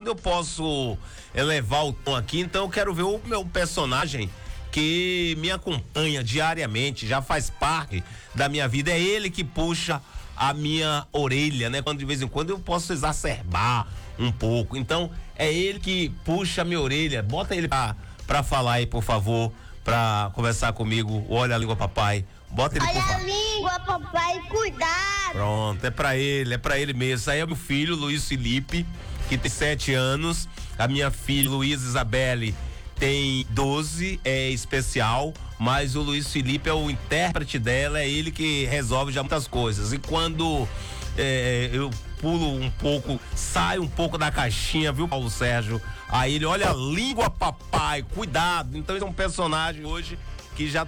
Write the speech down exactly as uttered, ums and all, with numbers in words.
eu posso elevar o tom aqui, então eu quero ver o meu personagem que me acompanha diariamente, já faz parte da minha vida. É ele que puxa a minha orelha, né? Quando de vez em quando eu posso exacerbar um pouco. Então, é ele que puxa a minha orelha. Bota ele pra, pra falar aí, por favor, pra conversar comigo. Olha a língua, papai. Bota ele, Olha por a favor. língua, papai, cuidado. Pronto, é pra ele, é pra ele mesmo. Isso aí é meu filho, Luiz Felipe, que tem sete anos. A minha filha, Luísa Isabelle, tem doze, é especial, mas o Luiz Felipe é o intérprete dela, é ele que resolve já muitas coisas. E quando é, eu pulo um pouco, saio um pouco da caixinha, viu, Paulo Sérgio? Aí ele, olha a língua, papai, cuidado. Então ele é um personagem hoje que já